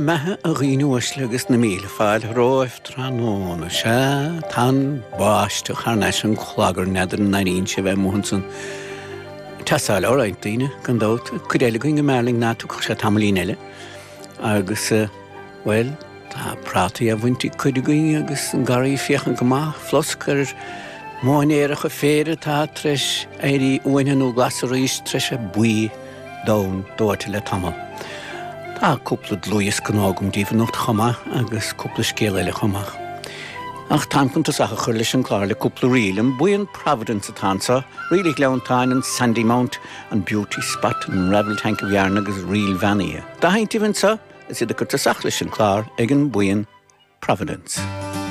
methe a ghíúis legus na míle fáil róibh tránóna se tan báiste charneis an chhlagar neidir na naíonn se bheith móhansan. Teáil áráid daoine gan dót churéile go meling ná tú se tamlín eile agus well tá prátaí a bhaintí chuidegaí agus an garí fiochan go maith floscar máinéireach a féire tá treis éirí uinenú glasaríos treis a buí dón dóirte le tamil. Tá cúpla dlúis gnágum díomh nócht chama agus cúpla scéile le chamach. Ach táimpuntas a chur leis an chlár le cúpla rialam buíon Providence atánsa, rialigh leontáin an Sandy Mount an Beauty Spot an Rebel Tank of Yarn agus Real Vania. Da haintíhann sa is iad a chur tasach leis an chlár ag an buíon Providence.